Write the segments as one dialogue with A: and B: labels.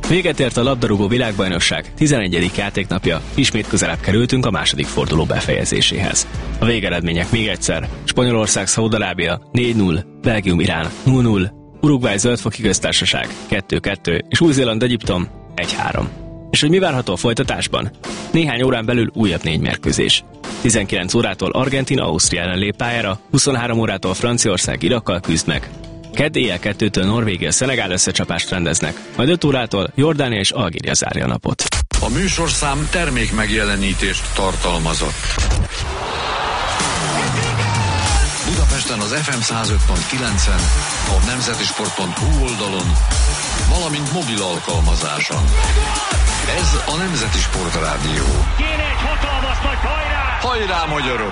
A: Véget ért a labdarúgó világbajnokság 11. játéknapja, ismét közelebb kerültünk a második forduló befejezéséhez. A végeredmények még egyszer: Spanyolország-Szaúd-Arábia 4-0, Belgium-Irán 0-0, Uruguay-Zöldfoki Köztársaság 2-2 és Új-Zéland-Egyiptom 1-3. És hogy mi várható a folytatásban? Néhány órán belül újabb 4 mérkőzés. 19 órától Argentína-Ausztria ellen lép pályára, 23 órától Franciaország Irakkal küzd meg. Kedd éjjel 2-től Norvégia-Szenegál összecsapást rendeznek, majd 5 órától Jordánia és Algéria zárja a napot.
B: A műsorszám termék megjelenítést tartalmazott. Budapesten az FM 105.9-en, a nemzetisport.hu oldalon, valamint mobil alkalmazáson. Ez a Nemzeti Sport Rádió.
C: Kéne egy hatalmas nagy hajrá!
B: Hajrá, magyarok!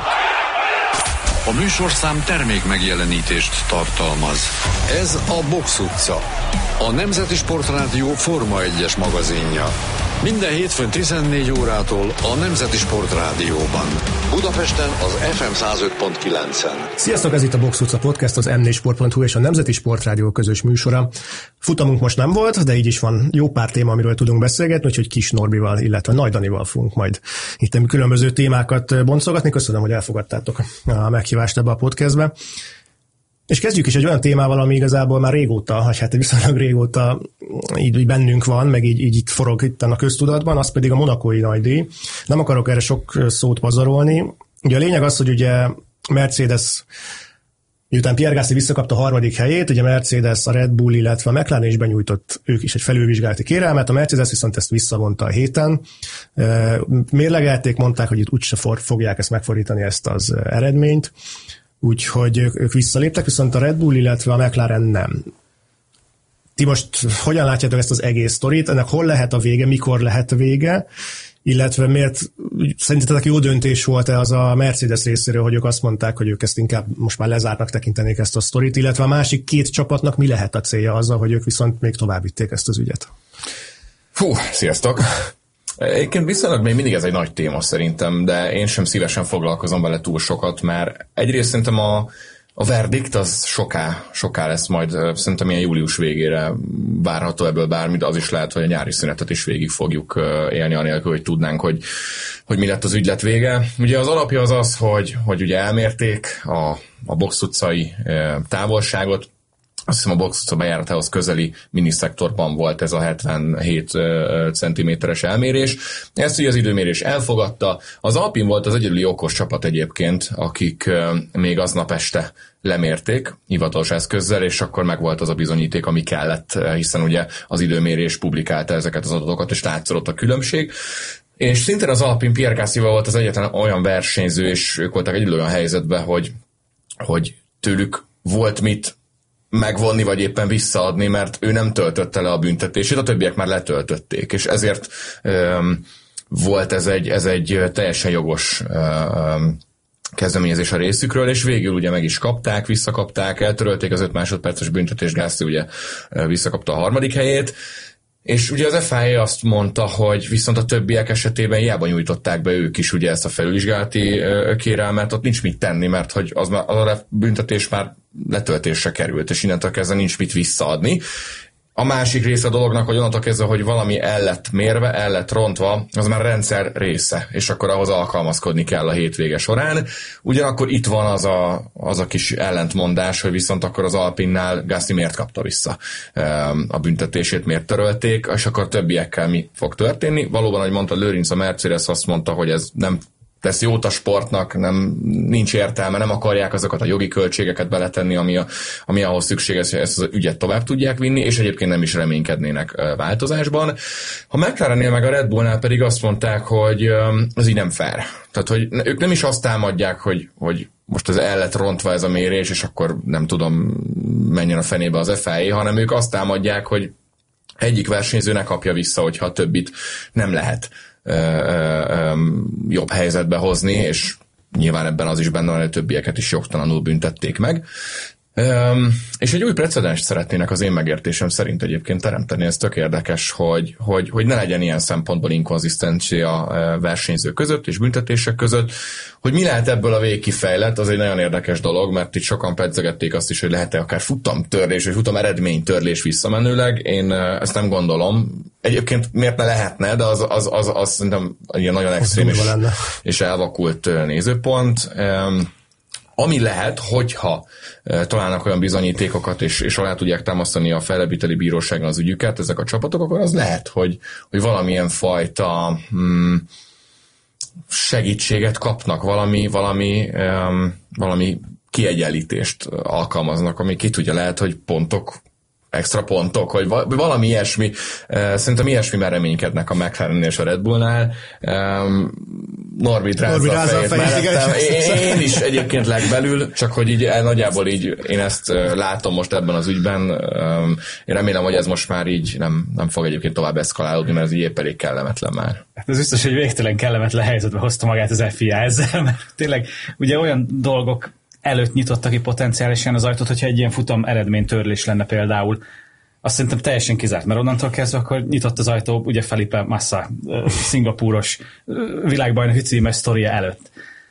B: A műsorszám termék megjelenítést tartalmaz. Ez a Box utca, a Nemzeti Sport Rádió Forma 1-es magazinja. Minden hétfőn 14 órától a Nemzeti Sport Rádióban. Budapesten az FM 105.9-en.
D: Sziasztok, ez itt a Box utca podcast, az m4sport.hu és a Nemzeti Sport Rádió közös műsora. Futamunk most nem volt, de így is van jó pár téma, amiről tudunk beszélgetni, úgyhogy Kis Norbival, illetve Nagy Danival fogunk majd itt különböző témákat boncolgatni. Köszönöm, hogy elfogadtátok a meghívást ebbe a podcastbe. És kezdjük is egy olyan témával, ami igazából már régóta, vagy hát viszonylag régóta így bennünk van, meg így itt forog itt a köztudatban, az pedig a monakói nagydíj. Nem akarok erre sok szót pazarolni. Ugye a lényeg az, hogy ugye Mercedes, miután Pierre Gasly visszakapta a 3. helyét, ugye Mercedes, a Red Bull, illetve a McLaren is benyújtott ők is egy felülvizsgálati kérelmet, a Mercedes viszont ezt visszavonta a héten. Mérlegelték, mondták, hogy itt úgyse fogják ezt megfordítani, ezt az eredményt. Úgyhogy ők visszaléptek, viszont a Red Bull, illetve a McLaren nem. Ti most hogyan látjátok ezt az egész sztorit? Ennek hol lehet a vége, mikor lehet a vége? Illetve miért szerintetek jó döntés volt-e az a Mercedes részéről, hogy ők azt mondták, hogy ők ezt inkább most már lezártnak tekintenék ezt a sztorit, illetve a másik két csapatnak mi lehet a célja azzal, hogy ők viszont még tovább vitték ezt az ügyet?
E: Sziasztok! Egyébként viszonylag még mindig ez egy nagy téma szerintem, de én sem szívesen foglalkozom vele túl sokat, mert egyrészt szerintem a verdikt az soká lesz majd, szerintem ilyen július végére várható ebből bármi, de az is lehet, hogy a nyári szünetet is végig fogjuk élni anélkül, hogy tudnánk, hogy mi lett az ügylet vége. Ugye az alapja az, hogy ugye elmérték a Box utcai távolságot. Azt hiszem a Box utca bejáratához közeli miniszektorban volt ez a 77 cm-es elmérés. Ezt ugye az időmérés elfogadta. Az Alpine volt az egyedüli okos csapat egyébként, akik még aznap este lemérték hivatalos eszközzel, és akkor megvolt az a bizonyíték, ami kellett, hiszen ugye az időmérés publikálta ezeket az adatokat, és látszott a különbség. És szintén az Alpine Pierre Gaslyval volt az egyetlen olyan versenyző, és ők voltak egyedül olyan helyzetben, hogy tőlük volt mit megvonni, vagy éppen visszaadni, mert ő nem töltötte le a büntetését, a többiek már letöltötték, és ezért volt ez egy teljesen jogos kezdeményezés a részükről, és végül ugye meg is kapták, visszakapták, eltörölték az 5 másodperces büntetést, Gasly ugye visszakapta a 3. helyét, és ugye az FIA azt mondta, hogy viszont a többiek esetében hiába nyújtották be ők is ugye ezt a felülvizsgálati kérelmet, ott nincs mit tenni, mert hogy az a büntetés már letöltésre került, és innentől kezdve nincs mit visszaadni. A másik része a dolognak, hogy onnantól kezdve, hogy valami el lett mérve, el lett rontva, az már rendszer része, és akkor ahhoz alkalmazkodni kell a hétvége során. Ugyanakkor itt van az a kis ellentmondás, hogy viszont akkor az Alpinnál Gasly miért kapta vissza a büntetését, miért törölték, és akkor többiekkel mi fog történni. Valóban, ahogy mondta Lőrinc, a Mercedes azt mondta, hogy ez nem tesz jót a sportnak, nincs értelme, nem akarják azokat a jogi költségeket beletenni, ami ahhoz szükséges, hogy ezt az ügyet tovább tudják vinni, és egyébként nem is reménykednének változásban. A McLarennél meg a Red Bullnál pedig azt mondták, hogy ez így nem fair. Tehát, hogy ők nem is azt támadják, hogy most ez el lett rontva ez a mérés, és akkor nem tudom, menjen a fenébe az FIA, hanem ők azt támadják, hogy egyik versenyző ne kapja vissza, hogyha a többit nem lehet jobb helyzetbe hozni, és nyilván ebben az is benne van, hogy a többieket is jogtalanul büntették meg. És egy új precedenst szeretnének az én megértésem szerint egyébként teremteni, ez tök érdekes, hogy ne legyen ilyen szempontból inkonzisztencia versenyzők között és büntetések között, hogy mi lehet ebből a végkifejlet, az egy nagyon érdekes dolog, mert itt sokan pedzegették azt is, hogy lehet-e akár futamtörlés, vagy futam eredménytörlés visszamenőleg, én ezt nem gondolom. Egyébként miért ne lehetne, de az szerintem ilyen nagyon extrém és elvakult nézőpont. Ami lehet, hogyha találnak olyan bizonyítékokat, és alá tudják támasztani a fellebbviteli bíróságon az ügyüket, ezek a csapatok, akkor az lehet, hogy valamilyen fajta segítséget kapnak, valami kiegyenlítést alkalmaznak, ami ki tudja, lehet, hogy extra pontok, hogy valami ilyesmi, szerintem ilyesmiben reménykednek a McLaren és a Red Bullnál. Norbi rázza a fejét mellettem. Én is egyébként legbelül, csak hogy így nagyjából így én ezt látom most ebben az ügyben. Én remélem, hogy ez most már így nem fog egyébként tovább eszkalálódni, mert ez így épp elég kellemetlen már.
F: Hát ez biztos, hogy végtelen kellemetlen helyzetbe hozta magát az FIA ezzel, mert tényleg ugye olyan dolgok előtt nyitotta ki potenciálisan az ajtót, hogyha egy ilyen futam eredménytörlés lenne például. Azt szerintem teljesen kizárt, mert onnantól kezdve akkor nyitott az ajtó ugye Felipe Massa, szingapúros világbajnoki címes sztoria előtt.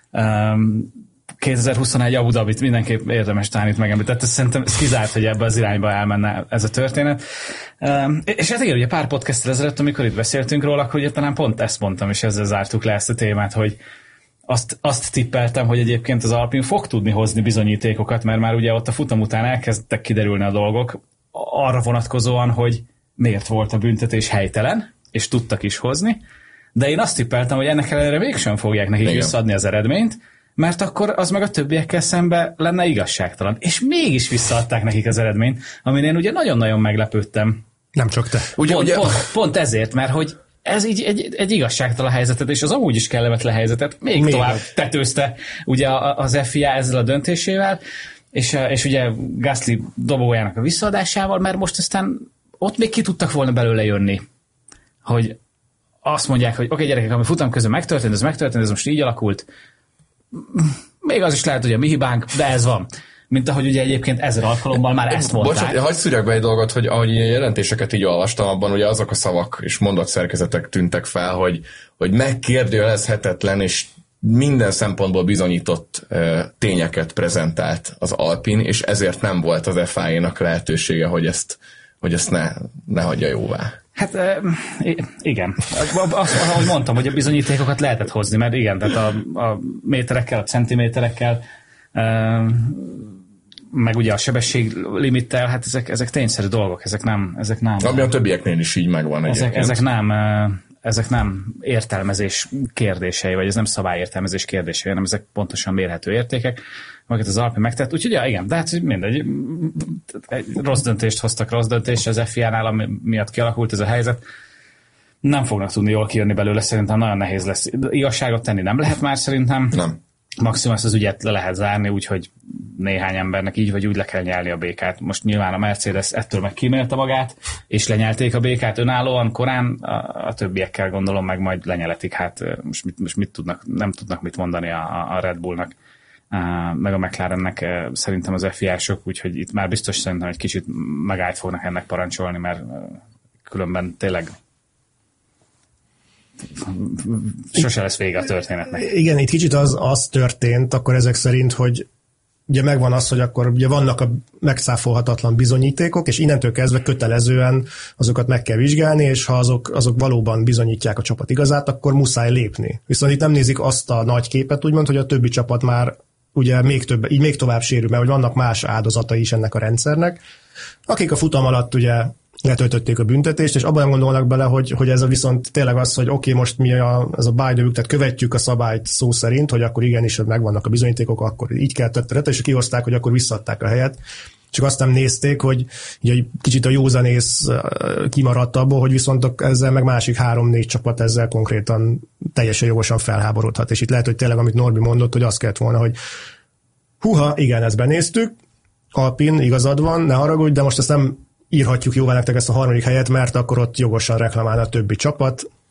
F: 2021 Abu Dhabit mindenképp érdemes talán itt megemlíteni. Tehát szerintem ez kizárt, hogy ebbe az irányba elmenne ez a történet. És hát igen, ugye pár podcasttel ezelőtt, amikor itt beszéltünk róla, hogy talán pont ezt mondtam, és ezzel zártuk le ezt a témát, hogy azt tippeltem, hogy egyébként az Alpine fog tudni hozni bizonyítékokat, mert már ugye ott a futam után elkezdtek kiderülni a dolgok arra vonatkozóan, hogy miért volt a büntetés helytelen, és tudtak is hozni, de én azt tippeltem, hogy ennek ellenére mégsem fogják nekik visszaadni az eredményt, mert akkor az meg a többiekkel szembe lenne igazságtalan. És mégis visszaadták nekik az eredményt, amin én ugye nagyon-nagyon meglepődtem.
D: Nem csak te.
F: Pont ezért, mert hogy ez így egy igazságtalan helyzetet, és az amúgy is kellemetlen helyzetet még tovább tetőzte ugye az FIA ezzel a döntésével, és ugye Gasly dobójának a visszaadásával, mert most aztán ott még ki tudtak volna belőle jönni, hogy azt mondják, hogy oké, gyerekek, ami futam közben megtörtént, ez most így alakult. Még az is lehet, hogy a mi hibánk, de ez van. Mint ahogy ugye egyébként 1000 alkalommal már ezt mondták.
E: Bocsánat, hagyj szűrjek be egy dolgot, hogy ahogy jelentéseket így olvastam, abban ugye azok a szavak és mondatszerkezetek tűntek fel, hogy megkérdőjelezhetetlen és minden szempontból bizonyított tényeket prezentált az Alpine, és ezért nem volt az FIA-nak lehetősége, hogy ezt ne hagyja jóvá.
F: Hát igen. Ahogy mondtam, hogy a bizonyítékokat lehetett hozni, mert igen, tehát a méterekkel, a centiméterekkel, meg ugye a sebességlimittel, hát ezek tényszerű dolgok, ezek nem.
E: Ami a többieknél is így megvan egyébként.
F: Ezek nem értelmezés kérdései, vagy ez nem szabályértelmezés kérdései, hanem ezek pontosan mérhető értékek, amiket az Alpine megtett. Úgyhogy ja, igen, de hát mindegy, rossz döntést hoztak, az FIA-nál, ami miatt kialakult ez a helyzet. Nem fognak tudni jól kijönni belőle, szerintem nagyon nehéz lesz. Igazságot tenni nem lehet már szerintem. Nem. Maximum ezt az ügyet le lehet zárni, úgyhogy néhány embernek így vagy úgy le kell nyelni a békát. Most nyilván a Mercedes ettől meg kímélte magát, és lenyelték a békát önállóan, korán, a többiekkel gondolom meg majd lenyeletik. Hát most mit tudnak, nem tudnak mit mondani a Red Bullnak, meg a McLarennek szerintem az FIA-sok, úgyhogy itt már biztos szerintem egy kicsit megállt fognak ennek parancsolni, mert különben tényleg sose lesz vége a történetnek.
D: Igen, itt kicsit az történt, akkor ezek szerint, hogy ugye megvan az, hogy akkor ugye vannak a megszáfolhatatlan bizonyítékok, és innentől kezdve kötelezően azokat meg kell vizsgálni, és ha azok valóban bizonyítják a csapat igazát, akkor muszáj lépni. Viszont itt nem nézik azt a nagy képet, úgymond, hogy a többi csapat már ugye még tovább sérül, mert hogy vannak más áldozatai is ennek a rendszernek, akik a futam alatt ugye letöltötték a büntetést, és abban nem gondolnak bele, hogy ez viszont tényleg az, hogy oké, most mi ez a by the book, tehát követjük a szabályt szó szerint, hogy akkor igenis megvannak a bizonyítékok, akkor így kell tettere, és kihozták, hogy akkor visszaadták a helyet. Csak azt nem nézték, hogy ugye kicsit a józanész kimaradt abból, hogy viszont ezzel meg másik 3-4 csapat ezzel konkrétan teljesen jogosan felháborodhat. És itt lehet, hogy tényleg, amit Norbi mondott, hogy azt kellett volna, hogy húha, igen, ezt benéztük, Alpine, igazad van, ne haragudj, de most ezt nem írhatjuk jóvá nektek ezt a 3. helyet, mert akkor ott jogosan reklamálna a többi csapat.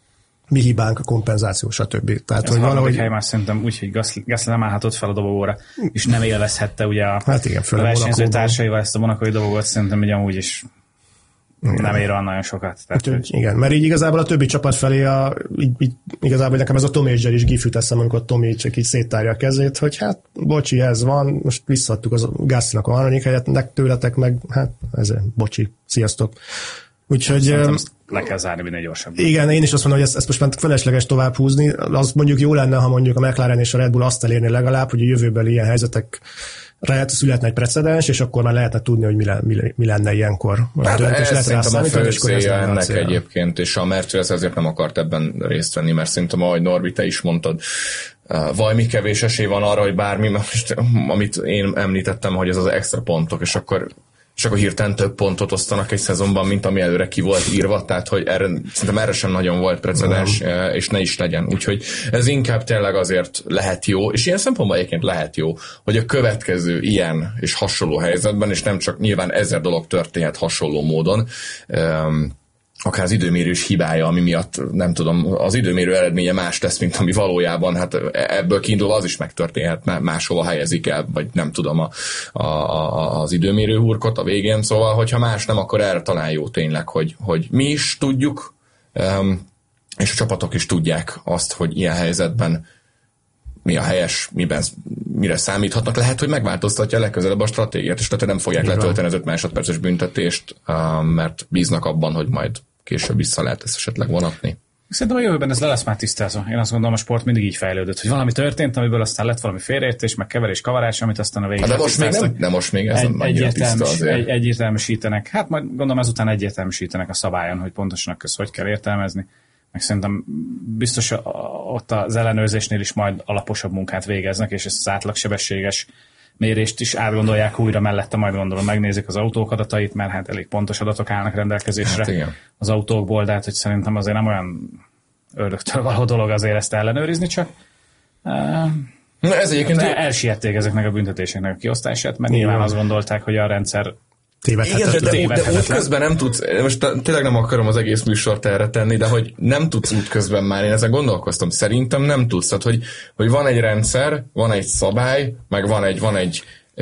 D: mi hibánk, a kompenzáció, stb. Tehát,
F: hogy valahogy hely már szerintem úgy, hogy Gasly nem állhatott fel a dobogóra, és nem élvezhette ugye a versenyző társaival ezt a monakói dobogót, szerintem ugye amúgy is nem ér olyan nagyon sokat. Tehát,
D: igen, mert így igazából a többi csapat felé igazából nekem ez a Tomi-Zsel is gifűt eszem, amikor Tomi csak így széttárja a kezét, hogy hát bocsi, ez van, most visszaadtuk az Gaslynak a harmadik helyet, tőletek meg, hát ez bocsi, sziasztok. Úgyhogy
F: le kell zárni minél gyorsabb.
D: Igen, én is azt mondom, hogy ezt most már felesleges tovább húzni. Az mondjuk jó lenne, ha mondjuk a McLaren és a Red Bull azt elérni legalább, hogy a jövőbeli ilyen helyzetekre születne egy precedens, és akkor már lehetne tudni, hogy mi lenne ilyenkor.
E: Hát ez szerintem a fő célja ennek egyébként, és a Mercedes ezért nem akart ebben részt venni, mert szerintem, ahogy Norbi, te is mondtad, valami kevés esély van arra, hogy bármi, amit én említettem, hogy ez az extra pontok, és akkor hirtelen több pontot osztanak egy szezonban, mint ami előre ki volt írva, tehát hogy szerintem erre sem nagyon volt precedens, és ne is legyen. Úgyhogy ez inkább tényleg azért lehet jó, és ilyen szempontból egyébként lehet jó, hogy a következő ilyen és hasonló helyzetben, és nem csak nyilván 1000 dolog történhet hasonló módon, akár az időmérős hibája, ami miatt nem tudom, az időmérő eredménye más lesz, mint ami valójában, hát ebből kiindulva az is megtörténhet, máshova helyezik el, vagy nem tudom az időmérő hurkot a végén, szóval, hogyha más nem, akkor erre talán jó tényleg, hogy mi is tudjuk, és a csapatok is tudják azt, hogy ilyen helyzetben mi a helyes, mire számíthatnak. Lehet, hogy megváltoztatja legközelebb a stratégiát, és tehát nem fogják letölteni az 5 másodperces büntetést, mert bíznak abban, hogy majd később vissza lehet ezt esetleg vonatni.
F: Szerintem a jövőben ez le lesz már tisztázva. Én azt gondolom, a sport mindig így fejlődött, hogy valami történt, amiből aztán lett valami félreértés, meg keverés, kavarás, amit aztán a végén
E: most még ez nem annyira tiszta azért.
F: Egyértelműsítenek. Hát majd gondolom ezután egyértelműsítenek a szabályon, hogy pontosan hogy kell értelmezni. Meg szerintem biztos ott az ellenőrzésnél is majd alaposabb munkát végeznek, és ezt az átlagsebességes mérést is átgondolják újra mellette, majd gondolom megnézik az autók adatait, mert hát elég pontos adatok állnak rendelkezésre az autókból, de hát hogy szerintem azért nem olyan ördögtől való dolog azért ezt ellenőrizni, csak
E: ez egyébként
F: elsiették ezeknek a büntetéseknek a kiosztását, mert nyilván azt gondolták, hogy a rendszer
E: igen, de útközben nem tudsz, most tényleg nem akarom az egész műsort erre tenni, de hogy nem tudsz útközben már, én ezen gondolkoztam, szerintem nem tudsz, tehát hogy van egy rendszer, van egy szabály, meg van egy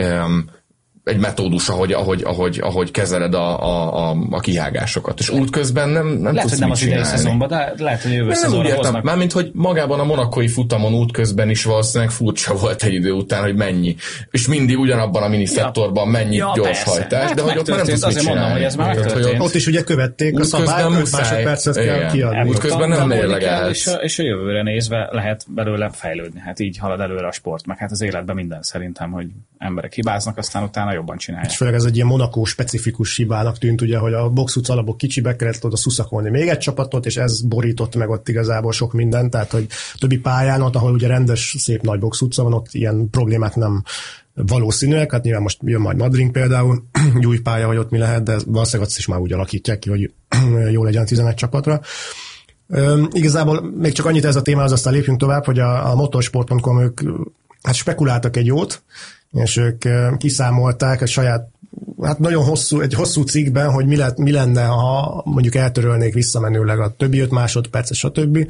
E: metódus, ahogy kezeled a kihágásokat. És útközben nem
F: lehet,
E: tudsz
F: hogy nem az idei szezonban, de lehet, hogy jövő szezonra hoznak.
E: Mármint, hogy magában a monakói futamon útközben is valószínűleg furcsa volt egy idő után, hogy mennyi. És mindig ugyanabban a miniszektorban mennyi gyors hajtás, de hogy ott már nem tudsz mit csinálni.
F: Mondom, hogy ez már megtörtént.
D: Ott is ugye követték a szabályt, 5 másodpercet kell kiadni.
E: Útközben nem mérlegelsz.
F: És a jövőre nézve lehet belőle fejlődni. Hát így halad előre a sport, meg hát az életben minden szerintem, hogy emberek hibáznak, aztán utána jobban csinálják.
D: És főleg ez egy ilyen Monaco specifikus hibának tűnt, ugye, hogy a box utca alapok kicsibe kellett oda szuszakolni még egy csapatot, és ez borított meg ott igazából sok mindent, tehát hogy többi pályán ott, ahol ugye rendes, szép nagy box utca van, ott ilyen problémák nem valószínűek, hát nyilván most jön majd Madrid például, egy új pálya, hogy ott mi lehet, de valószínűleg azt is már úgy alakítják ki, hogy jó legyen 11 csapatra. Igazából még csak annyit ez a témához, aztán lépjünk tovább, hogy a motorsport.com ők hát spekuláltak egy jót, és ők kiszámolták a saját, hát nagyon hosszú cikkben, hogy mi lenne, ha mondjuk eltörölnék visszamenőleg a többi 5 másodperc, stb.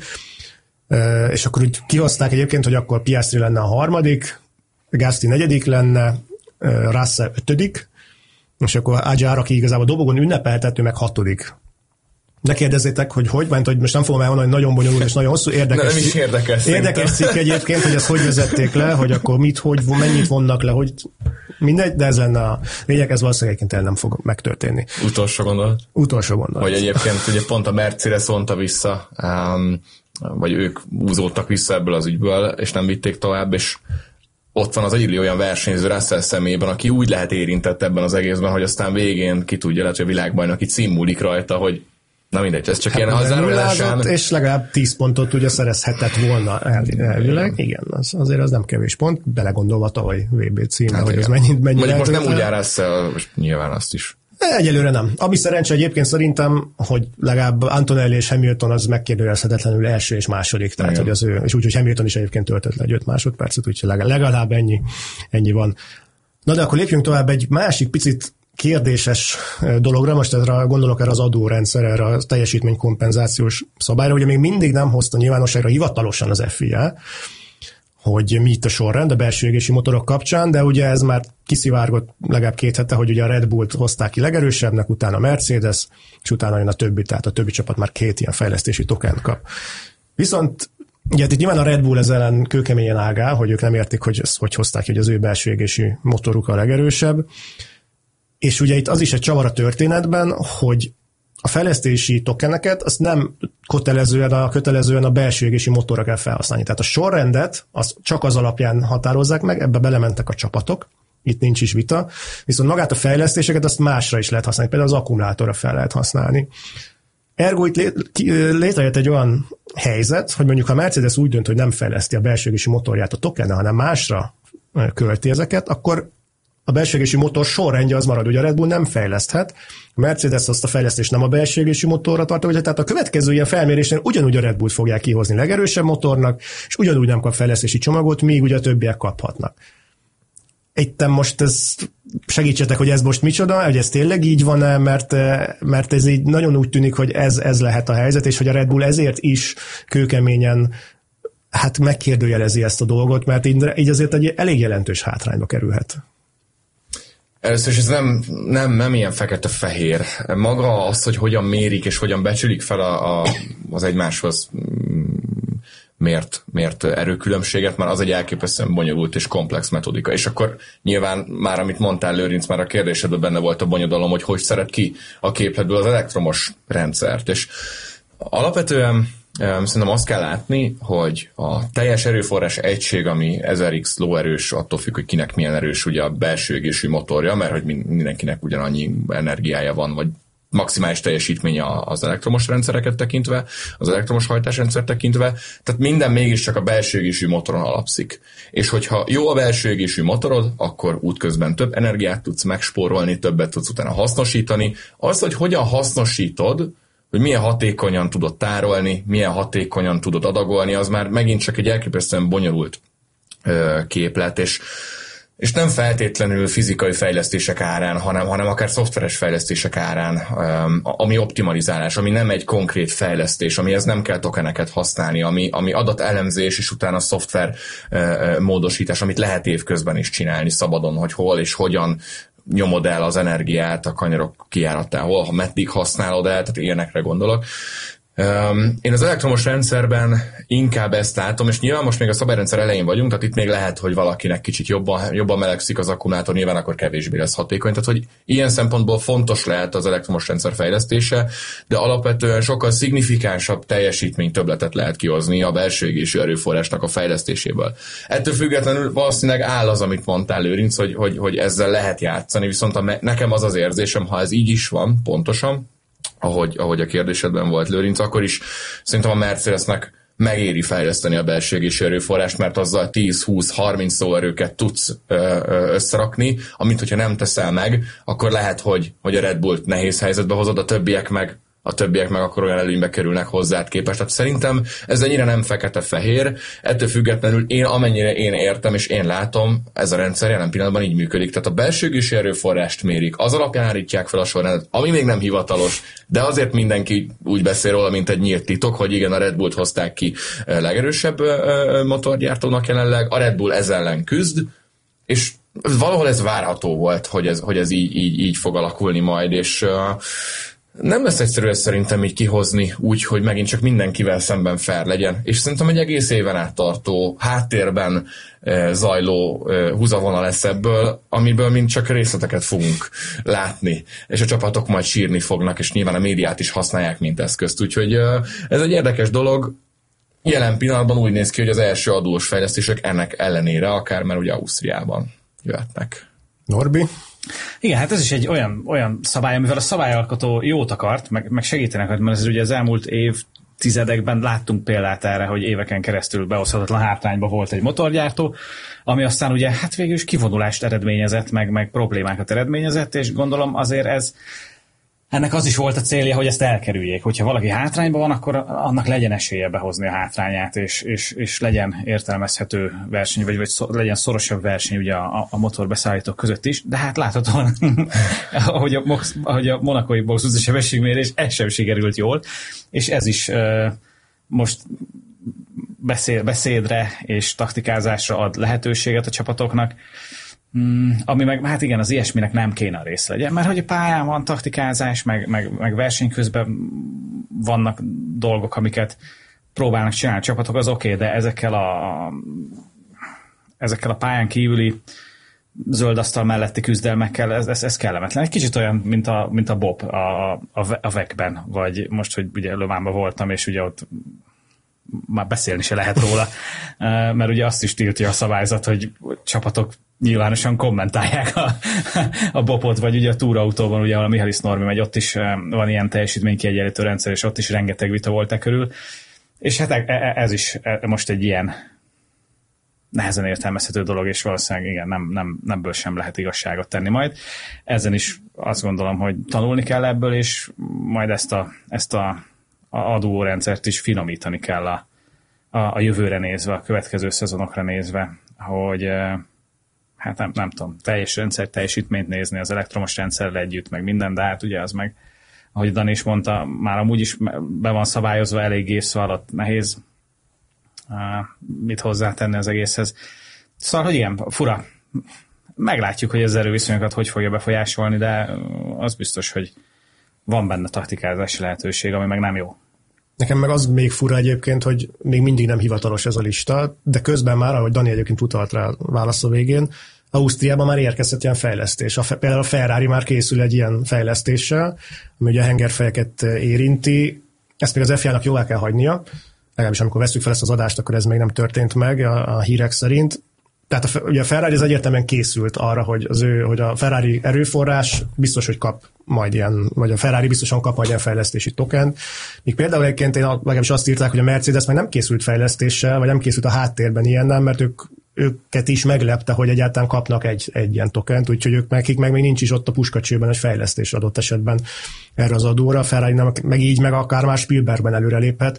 D: És akkor úgy kihozták egyébként, hogy akkor Piastri lenne a harmadik, Gasly 4. lenne, Russell 5. és akkor Adjar, aki igazából dobogon ünnepeltető, meg 6. Ne kérdezzétek, hogy most nem fogom elmondani, hogy nagyon bonyolult és nagyon hosszú, érdekes cikk egyébként, hogy ezt hogy vezették le, hogy akkor mennyit vonnak le, hogy mindegy, de ez lenne a lényeg, ez valószínűleg egyébként el nem fog megtörténni.
E: Utolsó gondolat. Hogy egyébként ugye pont a Mercedes vonta vissza, vagy ők húzódtak vissza ebből az ügyből, és nem vitték tovább, és ott van az egyik olyan versenyző Russell szemében, aki úgy lehet érintett ebben az egészben, hogy aztán végén ki tudja, lehet, hogy a világbajnoki cím múlik rajta, hogy na mindegy, ez csak ilyen hazárulásán.
D: És legalább 10 pontot ugye szerezhetett volna elvileg. Igen, azért az nem kevés pont, belegondolva tavaly VB címe, hát hogy ez mennyi
E: mondjuk most nem úgy jár Russell, most nyilván azt is.
D: Egyelőre nem. Ami szerencsé egyébként szerintem, hogy legalább Antonelli és Hamilton az megkérdőjelezhetetlenül első és második, tehát hogy az ő, és úgy, hogy Hamilton is egyébként töltött le egy 5 másodpercet, úgyhogy legalább ennyi van. Na de akkor lépjünk tovább egy másik picit kérdéses dologra, most erre gondolok erre az adórendszer, erre a teljesítménykompenzációs szabályra, ugye még mindig nem hozta nyilvánosságra hivatalosan az FIA, hogy mi itt a sorrend a belső égési motorok kapcsán, de ugye ez már kiszivárgott legalább 2 hete, hogy ugye a Red Bullt hozták ki legerősebbnek, utána a Mercedes, és utána jön a többi, tehát a többi csapat már 2 ilyen fejlesztési tokent kap. Viszont ugye itt nyilván a Red Bull ezzel ellen kőkeményen ágál, hogy ők nem értik, hogy ezt hogy hozták ki, hogy az ő belső égési motoruk a legerősebb. És ugye itt az is egy csavar a történetben, hogy a fejlesztési tokeneket azt nem kötelezően a belső égési motorra kell felhasználni. Tehát a sorrendet az csak az alapján határozzák meg, ebbe belementek a csapatok, itt nincs is vita, viszont magát a fejlesztéseket azt másra is lehet használni, például az akkumulátorra fel lehet használni. Ergo itt létrejött egy olyan helyzet, hogy mondjuk ha a Mercedes úgy dönt, hogy nem fejleszti a belső égési motorját a tokennel, hanem másra költi ezeket, akkor a belső égési motor sorrendje az marad, ugye a Red Bull nem fejleszthet, a Mercedes azt a fejlesztést nem a belső égési motorra tartja, tehát a következő ilyen felmérésnél ugyanúgy a Red Bullt fogják kihozni legerősebb motornak, és ugyanúgy nem kap fejlesztési csomagot, míg ugye a többiek kaphatnak. Itt most ez segítsetek, hogy ez most micsoda, hogy ez tényleg így van-e, mert ez így nagyon úgy tűnik, hogy ez lehet a helyzet, és hogy a Red Bull ezért is kőkeményen megkérdőjelezi ezt a dolgot, mert így azért egy elég jelentős hátrányba kerülhet.
E: Először is ez nem ilyen fekete-fehér. Maga az, hogy hogyan mérik és hogyan becsülik fel az egymáshoz mért erőkülönbséget, már az egy elképesztően bonyolult és komplex metodika. És akkor nyilván már, amit mondtál, Lőrinc, már a kérdésedben benne volt a bonyodalom, hogy szeret ki a képletből az elektromos rendszert. És alapvetően szerintem azt kell látni, hogy a teljes erőforrás egység, ami 1000x lóerős, attól függ, hogy kinek milyen erős ugye a belső égésű motorja, mert hogy mindenkinek ugyanannyi energiája van, vagy maximális teljesítménye az elektromos rendszereket tekintve, az elektromos hajtásrendszer tekintve, tehát minden mégiscsak a belső égésű motoron alapszik. És hogyha jó a belső égésű motorod, akkor útközben több energiát tudsz megspórolni, többet tudsz utána hasznosítani. Az, hogy hogyan hasznosítod, hogy milyen hatékonyan tudod tárolni, milyen hatékonyan tudod adagolni, az már megint csak egy elképesztően bonyolult képlet, és nem feltétlenül fizikai fejlesztések árán, hanem akár szoftveres fejlesztések árán, ami optimalizálás, ami nem egy konkrét fejlesztés, amihez nem kell tokeneket használni, ami adatelemzés, és utána szoftver módosítás, amit lehet évközben is csinálni szabadon, hogy hol és hogyan nyomod el az energiát a kanyarok kijáratáhol, ha meddig használod el, tehát ilyenekre gondolok. Én az elektromos rendszerben inkább ezt látom, és nyilván most még a szabályrendszer elején vagyunk, tehát itt még lehet, hogy valakinek kicsit jobban melegszik az akkumulátor, nyilván akkor kevésbé lesz hatékony, tehát hogy ilyen szempontból fontos lehet az elektromos rendszer fejlesztése, de alapvetően sokkal szignifikánsabb teljesítmény többletet lehet kihozni a belső égésű erőforrásnak a fejlesztéséből. Ettől függetlenül valószínűleg áll az, amit mondtál, Lőrinc, hogy ezzel lehet játszani, viszont nekem az az érzésem, ha ez így is van, pontosan, ahogy a kérdésedben volt, Lőrinc, akkor is szerintem a Mercedesnek megéri fejleszteni a belső égésű erőforrást, mert azzal 10-20-30 szóerőket tudsz összerakni, amit hogyha nem teszel meg, akkor lehet, hogy a Red Bullt nehéz helyzetbe hozod, a többiek meg akkor olyan előnybe kerülnek hozzád képest. Tehát szerintem ez ennyire nem fekete-fehér, ettől függetlenül amennyire én értem és én látom, ez a rendszer jelen pillanatban így működik. Tehát a belső égésű erőforrást mérik, az alapján állítják fel a sorrendet, ami még nem hivatalos, de azért mindenki úgy beszél róla, mint egy nyílt titok, hogy igen, a Red Bullt hozták ki legerősebb motorgyártónak jelenleg, a Red Bull ezzel ellen küzd, és valahol ez várható volt, hogy ez így fog alakulni majd, és nem lesz egyszerű ezt szerintem így kihozni úgy, hogy megint csak mindenkivel szemben fair legyen. És szerintem egy egész éven át tartó, háttérben zajló húzavona lesz ebből, amiből mind csak részleteket fogunk látni. És a csapatok majd sírni fognak, és nyilván a médiát is használják, mint eszközt. Úgyhogy ez egy érdekes dolog. Jelen pillanatban úgy néz ki, hogy az első adós fejlesztések ennek ellenére, akár már ugye Ausztriában jöhetnek.
D: Norbi?
F: Igen, hát ez is egy olyan szabály, amivel a szabályalkotó jót akart, meg segítenek, mert ez ugye az elmúlt évtizedekben láttunk példát erre, hogy éveken keresztül behozhatatlan hátrányba volt egy motorgyártó, ami aztán ugye hát végül is kivonulást eredményezett, meg problémákat eredményezett, és gondolom azért ez ennek az is volt a célja, hogy ezt elkerüljék. Hogyha valaki hátrányban van, akkor annak legyen esélye behozni a hátrányát, és legyen értelmezhető verseny, vagy legyen szorosabb verseny ugye a motorbeszállítók között is. De hát láthatóan, ahogy a monakói boxúzó sebességmérés, ez sem sikerült jól, és ez is most beszédre és taktikázásra ad lehetőséget a csapatoknak, ami meg, hát igen, az ilyesminek nem kéne a része legyen, mert hogy a pályán van taktikázás, meg verseny közben vannak dolgok, amiket próbálnak csinálni a csapatok, az oké, de ezekkel a pályán kívüli zöld asztal melletti küzdelmekkel, ez kellemetlen. Egy kicsit olyan, mint a Bob a VEC-ben, vagy most, hogy ugye Lövánban voltam, és ugye ott már beszélni se lehet róla, mert ugye azt is tiltja a szabályzat, hogy csapatok nyilvánosan kommentálják a Bobot, vagy ugye a túrautóban, ugye ahol a Michaelis Norbi megy, ott is van ilyen teljesítménykiegyenlítő rendszer, és ott is rengeteg vita volt körül. És hát ez is most egy ilyen nehezen értelmezhető dolog, és valószínűleg igen, nemből sem lehet igazságot tenni majd. Ezen is azt gondolom, hogy tanulni kell ebből, és majd ezt a adórendszert is finomítani kell a jövőre nézve, a következő szezonokra nézve, hogy hát nem tudom, teljes rendszer teljesítményt nézni az elektromos rendszerrel együtt, meg minden, de hát ugye az meg, ahogy Dani is mondta, már amúgy is be van szabályozva eléggé, szóval ott nehéz mit hozzátenni az egészhez. Szóval, hogy igen, fura. Meglátjuk, hogy az erőviszonyokat hogy fogja befolyásolni, de az biztos, hogy van benne taktikázási lehetőség, ami meg nem jó.
D: Nekem meg az még fura egyébként, hogy még mindig nem hivatalos ez a lista, de közben már, ahogy Dani egyébként utalt rá a válasz a végén, Ausztriában már érkezett ilyen fejlesztés. Például a Ferrari már készül egy ilyen fejlesztéssel, ami ugye a hengerfejeket érinti. Ezt még az FIA-nak jóvá kell hagynia, legalábbis amikor veszük fel ezt az adást, akkor ez még nem történt meg a hírek szerint. Tehát ugye a Ferrari az egyértelműen készült arra, hogy a Ferrari erőforrás biztos, hogy kap majd ilyen, vagy a Ferrari biztosan kap majd ilyen fejlesztési tokent. Míg például egyébként legalábbis azt írták, hogy a Mercedes meg nem készült fejlesztéssel, vagy nem készült a háttérben ilyennel, mert őket is meglepte, hogy egyáltalán kapnak egy ilyen tokent, úgyhogy nekik meg még nincs is ott a puskacsőben egy fejlesztés adott esetben erre az adóra. A Ferrari meg így meg akár már Spielbergben előreléphet.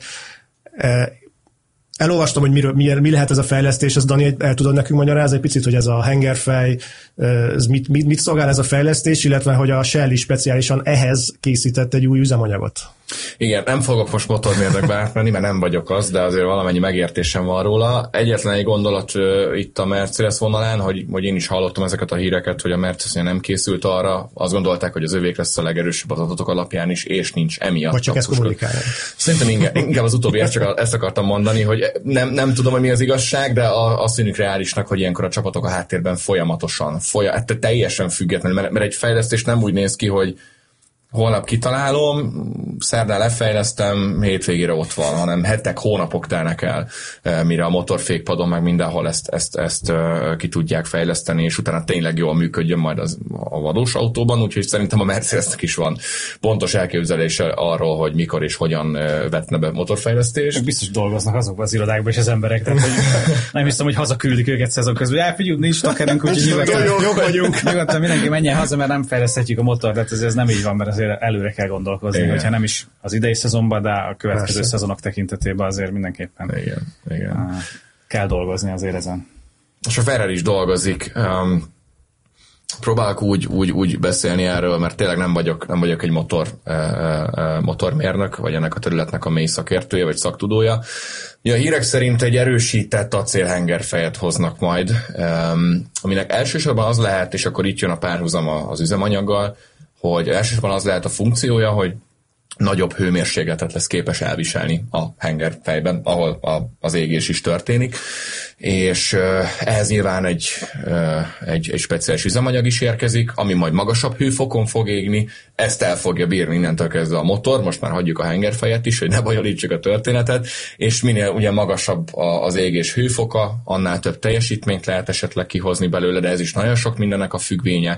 D: Elolvastam, hogy mi lehet ez a fejlesztés, ezt Dani el tudod nekünk magyarázni egy picit, hogy ez a hengerfej, ez mit szolgál ez a fejlesztés, illetve hogy a Shell is speciálisan ehhez készített egy új üzemanyagot.
E: Igen, nem fogok most motormérnökbe átmenni, mert nem vagyok az, de azért valamennyi megértésem van róla. Egyetlen egy gondolat itt a Mercedes vonalán, hogy én is hallottam ezeket a híreket, hogy a Mercedes nem készült arra, azt gondolták, hogy az övék lesz a legerősebb az adatok alapján is, és nincs emiatt.
D: Vagy csak ezt kommunikálják.
E: Szerintem inkább az utóbbi, csak ezt akartam mondani, hogy nem tudom, hogy mi az igazság, de azt tűnik reálisnak, hogy ilyenkor a csapatok a háttérben folyamatosan, teljesen függetlenül, mert egy fejlesztés nem úgy néz ki, hogy holnap kitalálom, szerdán lefejlesztem, hétvégére ott van, hanem hetek, hónapok telnek el, mire a motorfékpadon meg mindenhol ezt ki tudják fejleszteni, és utána tényleg jól működjön majd a valós autóban, úgyhogy szerintem a Mercedesnek is van pontos elképzelése arról, hogy mikor és hogyan vetne be motorfejlesztést.
F: Biztos dolgoznak azokban az irodákban és az emberek, tehát hogy nem hiszem, hogy hazaküldik őket szezon közben. Elfigyelj, nincs takerünk, úgyhogy nyugodtan mindenki menjen haza, mert nem fejleszthetjük a motort, tehát ez nem így van, mert azért előre kell gondolkozni, igen. Hogyha nem is az idei szezonban, de a következő szezonok tekintetében azért mindenképpen igen. Kell dolgozni azért ezen.
E: És a Ferrari is dolgozik. Próbálok úgy beszélni erről, mert tényleg nem vagyok egy motormérnök, vagy ennek a területnek a mély szakértője, vagy szaktudója. A hírek szerint egy erősített acélhengerfejet hoznak majd, aminek elsősorban az lehet, és akkor itt jön a párhuzam az üzemanyaggal, hogy elsősorban az lehet a funkciója, hogy nagyobb hőmérsékletet lesz képes elviselni a hengerfejben, ahol az égés is történik, és ehhez nyilván egy speciális üzemanyag is érkezik, ami majd magasabb hőfokon fog égni, ezt el fogja bírni innentől kezdve a motor, most már hagyjuk a hengerfejet is, hogy ne bonyolítsuk a történetet, és minél ugye magasabb az égés hőfoka, annál több teljesítményt lehet esetleg kihozni belőle, de ez is nagyon sok mindennek a függvénye.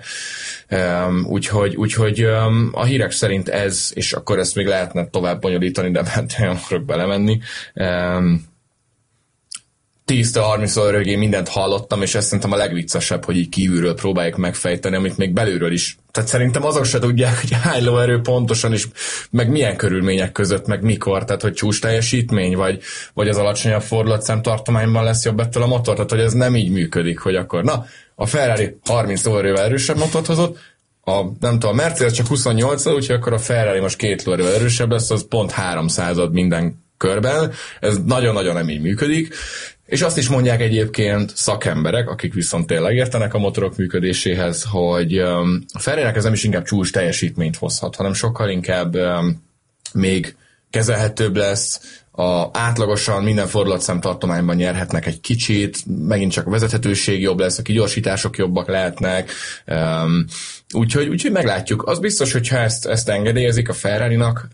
E: Úgyhogy a hírek szerint ez, és akkor ezt még lehetne tovább bonyolítani, de nem akarok belemenni. 10-30 rögén mindent hallottam, és ezt szerintem a legviccesebb, hogy így kívülről próbáljuk megfejteni, amit még belülről is. Tehát szerintem azok se tudják, hogy hány lóerő pontosan, és meg milyen körülmények között, meg mikor, tehát hogy csúcs teljesítmény, vagy az alacsonyabb fordulatszám tartományban lesz jobb ettől a motor, tehát hogy ez nem így működik, hogy akkor a Ferrari 30 lóerővel erősebb motort hozott, a Mercedes csak 28, úgyhogy akkor a Ferrari most 2 lóerővel erősebb lesz, az pont 300 minden körben, ez nagyon-nagyon nem így működik, és azt is mondják egyébként szakemberek, akik viszont tényleg értenek a motorok működéséhez, hogy a Ferrarinek ez nem is inkább csúcs teljesítményt hozhat, hanem sokkal inkább még kezelhetőbb lesz, átlagosan minden fordulatszám tartományban nyerhetnek egy kicsit, megint csak a vezethetőség jobb lesz, a kigyorsítások jobbak lehetnek, úgyhogy meglátjuk. Az biztos, hogyha ezt engedélyezik a Ferrarinak,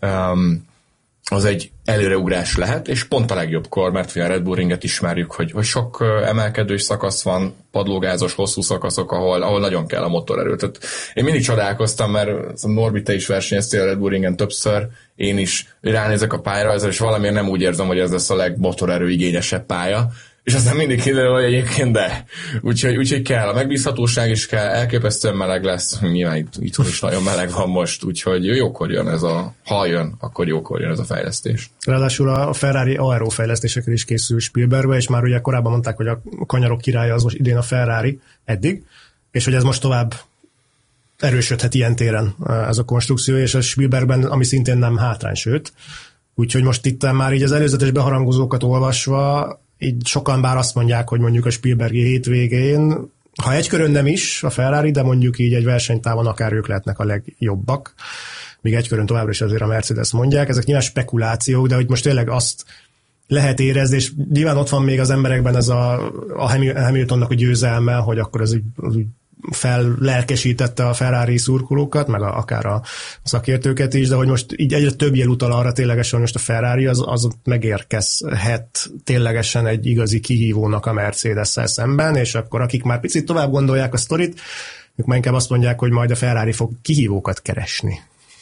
E: az egy előreugrás lehet, és pont a legjobbkor, mert a Red Bull Ringet ismerjük, hogy sok emelkedős szakasz van, padlógázos, hosszú szakaszok, ahol nagyon kell a motorerő. Tehát én mindig csodálkoztam, mert Norbi, te is versenyeztél a Red Bull Ringen többször, én is ránézek a pályára ezzel, és valamiért nem úgy érzem, hogy ez lesz a legmotorerő igényesebb pálya, és aztán mindig kiderül, hogy egyébként de. Úgyhogy kell a megbízhatóság is kell, elképesztően meleg lesz, nyilván itthon is nagyon meleg van most, úgyhogy jókor jön ha jön, akkor jókor jön ez a fejlesztés.
D: Ráadásul a Ferrari aero fejlesztésekre is készül Spielbergbe, és már ugye korábban mondták, hogy a kanyarok királya az most idén a Ferrari eddig, és hogy ez most tovább erősödhet ilyen téren ez a konstrukció, és a Spielbergben, ami szintén nem hátrány, sőt. Úgyhogy most itt már így az előzetes beharangozókat olvasva, így sokan bár azt mondják, hogy mondjuk a Spielbergi hétvégén, ha egy körön nem is a Ferrari, de mondjuk így egy versenytávon akár ők lehetnek a legjobbak, míg egy körön továbbra is azért a Mercedes mondják. Ezek nyilván spekulációk, de hogy most tényleg azt lehet érezni, és nyilván ott van még az emberekben ez a Hamiltonnak a győzelme, hogy akkor az úgy fellelkesítette a Ferrari szurkolókat, meg akár a szakértőket is, de hogy most így egyre több jel utal arra ténylegesen, hogy most a Ferrari az megérkezhet ténylegesen egy igazi kihívónak a Mercedes-szel szemben, és akkor akik már picit tovább gondolják a sztorit, ők már inkább azt mondják, hogy majd a Ferrari fog kihívókat keresni.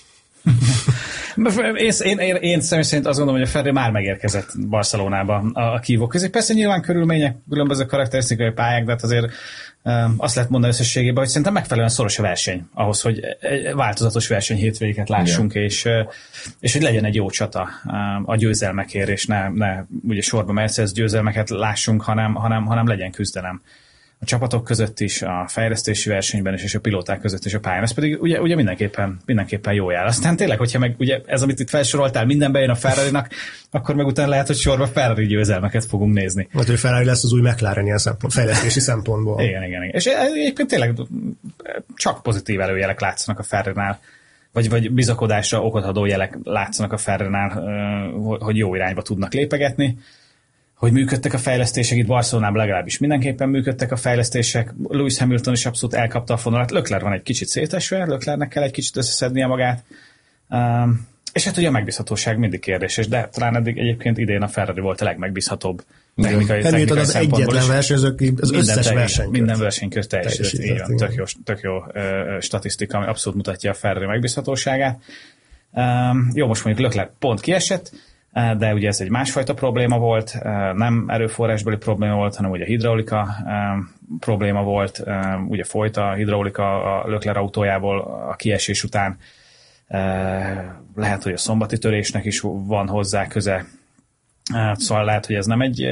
F: Én személy szerint azt gondolom, hogy a Ferrari már megérkezett Barcelonába a kihívók közé. Persze nyilván körülmények, különböző karakterisztikai pályák, de hát azért azt lehet mondani összességében, hogy szerintem megfelelően szoros a verseny ahhoz, hogy egy változatos verseny hétvégéket lássunk, és hogy legyen egy jó csata a győzelmekért, és ne ugye sorba Mercedes győzelmeket lássunk, hanem legyen küzdelem a csapatok között is, a fejlesztési versenyben is, és a pilóták között is a pályán. Ez pedig ugye mindenképpen jó jár. Aztán tényleg, hogyha meg ugye ez, amit itt felsoroltál, minden bejön a Ferrarinak, akkor meg utána lehet, hogy sorba Ferrari győzelmeket fogunk nézni.
D: Hát, hogy Ferrari lesz az új McLaren ilyen fejlesztési szempontból.
F: Igen. És egyébként tényleg csak pozitív előjelek látszanak a Ferrarinál, vagy bizakodásra okot adó jelek látszanak a Ferrarinál, hogy jó irányba tudnak lépegetni. Hogy működtek a fejlesztések, itt Barcelonában legalábbis mindenképpen működtek a fejlesztések, Lewis Hamilton is abszolút elkapta a fonalat, Leclerc van egy kicsit szétesve, Leclercnek kell egy kicsit összeszednie magát, és hát ugye a megbízhatóság mindig kérdéses, de talán eddig egyébként idén a Ferrari volt a legmegbízhatóbb technikai
D: az
F: szempontból.
D: Egyetlen versenyző, az összes versenykört.
F: Minden versenykört teljesített. Tök jó statisztika, ami abszolút mutatja a Ferrari megbízhatóságát. Jó, most mondjuk Leclerc pont kiesett, de ugye ez egy másfajta probléma volt, nem erőforrásbeli probléma volt, hanem ugye hidraulika probléma volt, ugye folyt a hidraulika a Leclerc autójából a kiesés után, lehet, hogy a szombati törésnek is van hozzá köze, szóval lehet, hogy ez nem egy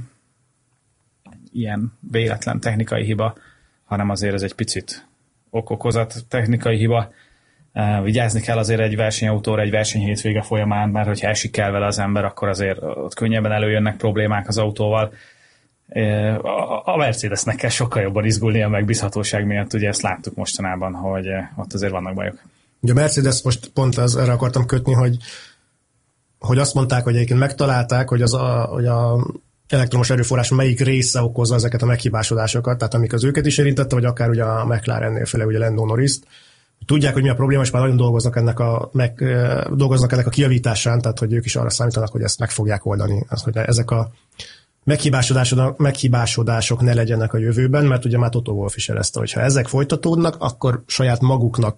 F: ilyen véletlen technikai hiba, hanem azért ez egy picit okokozat technikai hiba. Vigyázni kell azért egy versenyautóra egy versenyhétvége folyamán, mert hogyha esik el vele az ember, akkor azért ott könnyebben előjönnek problémák az autóval. A Mercedesnek kell sokkal jobban izgulni a megbízhatóság miatt, ugye ezt láttuk mostanában, hogy ott azért vannak bajok.
D: Ugye a Mercedes most pont erre akartam kötni, hogy azt mondták, hogy egyébként megtalálták, hogy hogy a elektromos erőforrás melyik része okozza ezeket a meghibásodásokat, tehát amik az őket is érintette, vagy akár ugye a McLarennél, főleg ugye Lando Norris-t. Tudják, hogy mi a probléma, és már nagyon dolgoznak ennek a kijavításán, tehát hogy ők is arra számítanak, hogy ezt meg fogják oldani. Az, hogy ezek a meghibásodások ne legyenek a jövőben, mert ugye már Toto Wolff is jelezte, hogy ha ezek folytatódnak, akkor saját maguknak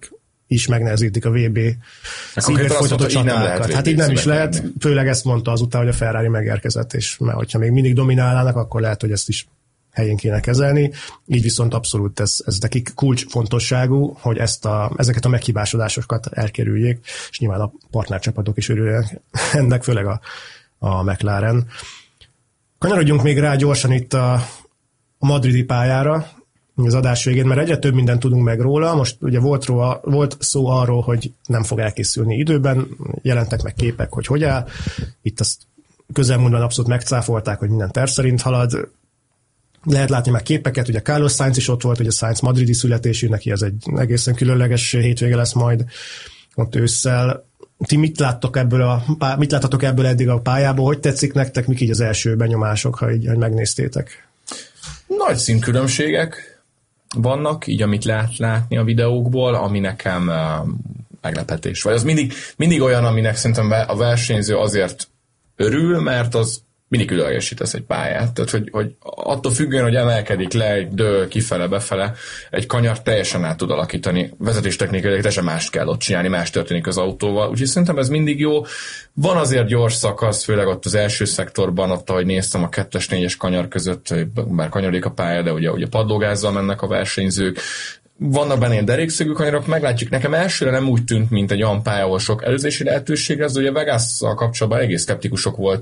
D: is megnehezítik a VB szívért folytatott csatákat. Hát így nem is lehet, főleg ezt mondta azután, hogy a Ferrari megérkezett, és mert hogyha még mindig dominálnának, akkor lehet, hogy ezt is helyén kéne kezelni. Így viszont abszolút ez nekik kulcsfontosságú, hogy ezeket a meghibásodásokat elkerüljék, és nyilván a partnercsapatok is örülnek ennek, főleg a McLaren. Kanyarodjunk még rá gyorsan itt a madridi pályára az adás végén, mert egyre több mindent tudunk meg róla. Most ugye volt szó arról, hogy nem fog elkészülni időben, jelentek meg képek, hogy áll. Itt azt közelmúltban abszolút megcáfolták, hogy minden terv szerint halad. Lehet látni már képeket, ugye Carlos Sainz is ott volt, ugye Sainz madridi születésű, neki ez egy egészen különleges hétvége lesz majd ott ősszel. Ti mit láttatok ebből eddig a pályából? Hogy tetszik nektek? Mik így az első benyomások, ha így megnéztétek?
E: Nagy színkülönbségek vannak, így amit lehet látni a videókból, ami nekem meglepetés. Vagy az mindig olyan, aminek szerintem a versenyző azért örül, mert az mindig különlegesítesz egy pályát. Tehát, hogy attól függően, hogy emelkedik le, dől kifele, befele, egy kanyar teljesen át tud alakítani. Vezetéstechnikailag teljesen mást kell ott csinálni, más történik az autóval. Úgyhogy szerintem ez mindig jó. Van azért gyors szakasz, főleg ott az első szektorban, ott, ahogy néztem a 2-es, 4-es kanyar között, bár kanyarodik a pálya, de ugye padlógázzal mennek a versenyzők. Vannak benne ilyen derékszögű kanyarok, meglátjuk. Nekem elsőre nem úgy tűnt, mint egy olyan pálya, ahol sok előzési lehetőség lesz, de ugye Vegas-szal kapcsolatban egész szkeptikusok voltak,